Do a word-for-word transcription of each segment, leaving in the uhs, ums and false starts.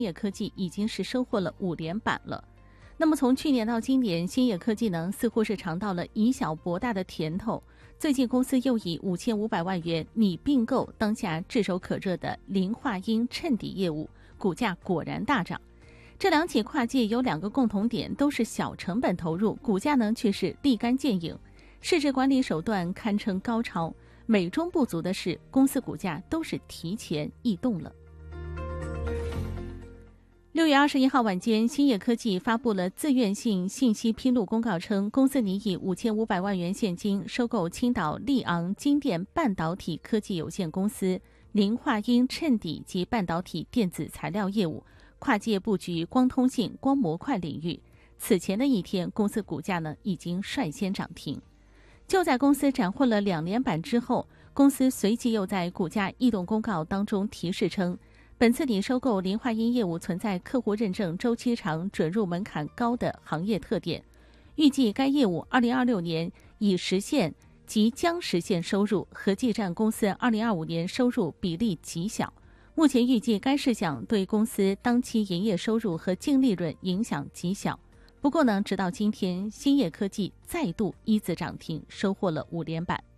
业科技已经是收获了五连板了。那么从去年到今年，兴业科技呢似乎是尝到了以小博大的甜头。最近公司又以五千五百万元拟并购当下炙手可热的磷化铟衬底业务，股价果然大涨。这两起跨界有两个共同点，都是小成本投入，股价呢却是立竿见影，市值管理手段堪称高超。美中不足的是，公司股价都是提前异动了。六月二十一号晚间，兴业科技发布了自愿性信息披露公告称，公司拟以五千五百万元现金收购青岛利昂金电半导体科技有限公司磷化铟衬底及半导体电子材料业务，跨界布局光通信、光模块领域。此前的一天，公司股价呢已经率先涨停。就在公司斩获了两连板之后，公司随即又在股价异动公告当中提示称，本次拟收购磷化铟业务存在客户认证周期长、准入门槛高的行业特点，预计该业务二零二六年已实现即将实现收入，合计占公司二零二五年收入比例极小。目前预计该事项对公司当期营业收入和净利润影响极小。不过呢，直到今天，兴业科技再度一字涨停，收获了五连板。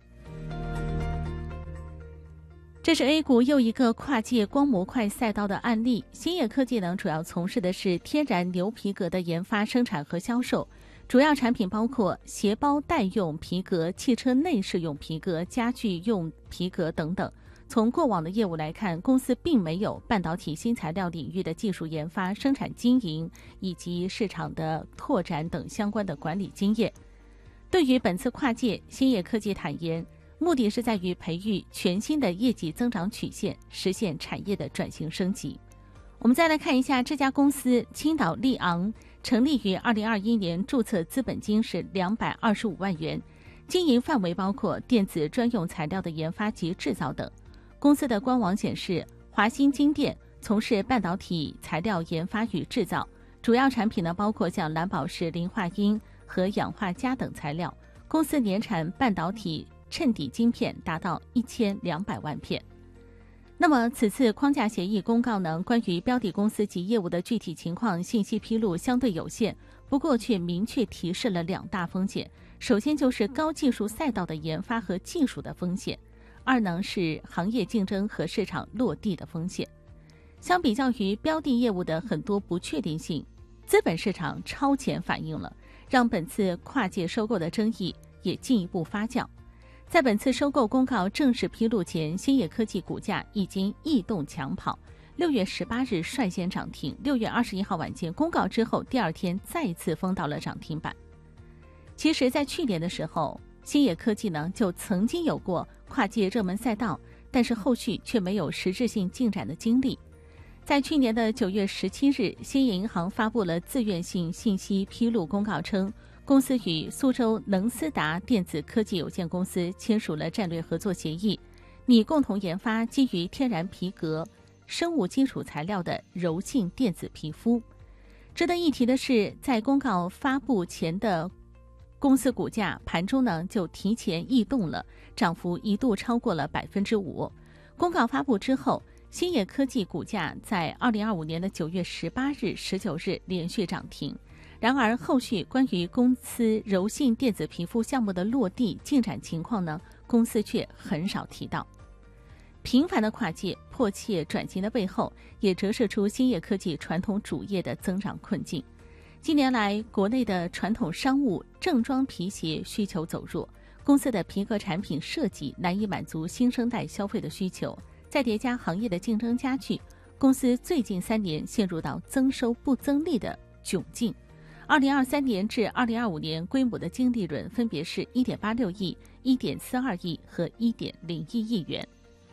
这是 A 股又一个跨界光模块赛道的案例。兴业科技呢，主要从事的是天然牛皮革的研发、生产和销售，主要产品包括鞋包袋用皮革、汽车内饰用皮革、家具用皮革等等。从过往的业务来看，公司并没有半导体新材料领域的技术研发、生产经营以及市场的拓展等相关的管理经验。对于本次跨界，兴业科技坦言，目的是在于培育全新的业绩增长曲线，实现产业的转型升级。我们再来看一下这家公司青岛利昂，成立于二零二一年，注册资本金是两百二十五万元，经营范围包括电子专用材料的研发及制造等。公司的官网显示，华新金电从事半导体材料研发与制造，主要产品呢包括像蓝宝石、磷化铟和氧化镓等材料。公司年产半导体衬底晶片达到一千两百万片。那么此次框架协议公告呢，关于标的公司及业务的具体情况信息披露相对有限，不过却明确提示了两大风险。首先就是高技术赛道的研发和技术的风险，二呢是行业竞争和市场落地的风险。相比较于标的业务的很多不确定性，资本市场超前反应了，让本次跨界收购的争议也进一步发酵。在本次收购公告正式披露前，兴业科技股价已经异动抢跑，六月十八日率先涨停，六月二十一号晚间公告之后，第二天再次封到了涨停板。其实在去年的时候，兴业科技呢就曾经有过跨界热门赛道，但是后续却没有实质性进展的经历。在去年的九月十七日，兴业银行发布了自愿性信息披露公告称，公司与苏州能思达电子科技有限公司签署了战略合作协议，拟共同研发基于天然皮革、生物基础材料的柔性电子皮肤。值得一提的是，在公告发布前的公司股价盘中呢就提前异动了，涨幅一度超过了百分之五。公告发布之后，兴业科技股价在二零二五年的九月十八日、十九日连续涨停。然而，后续关于公司柔性电子皮肤项目的落地进展情况呢，公司却很少提到。频繁的跨界、迫切转型的背后，也折射出兴业科技传统主业的增长困境。近年来，国内的传统商务正装皮鞋需求走弱，公司的皮革产品设计难以满足新生代消费的需求，再叠加行业的竞争加剧，公司最近三年陷入到增收不增利的窘境。二零二三年至二零二五年规模的净利润分别是 一点八六亿、一点四二亿和 一点零一亿元。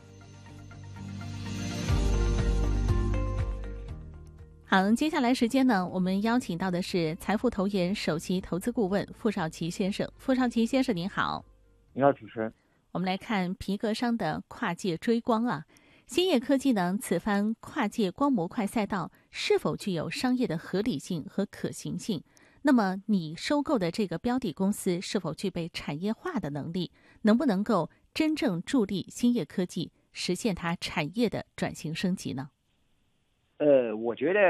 好，接下来时间呢，我们邀请到的是财富投研首席投资顾问傅少奇先生。傅少奇先生您好。 你好，主持人。 我们来看皮革商的跨界追光啊，兴业科技呢此番跨界光模块赛道是否具有商业的合理性和可行性？那么你收购的这个标的公司是否具备产业化的能力？能不能够真正助力兴业科技实现它产业的转型升级呢？ 呃，我觉得